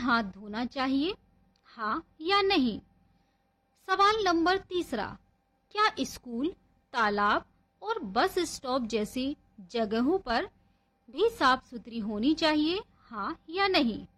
हाथ धोना चाहिए, हाँ या नहीं? सवाल नंबर 3, क्या स्कूल, तालाब और बस स्टॉप जैसी जगहों पर भी साफ सुथरी होनी चाहिए, हाँ या नहीं?